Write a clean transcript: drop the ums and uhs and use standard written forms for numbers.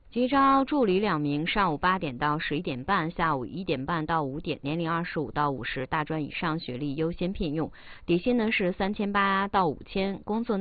急招助理2名，上午8点到11点半，下午1点半到5点，年龄25到50，大专以上学历优先聘用，底薪呢是3800到5000，工作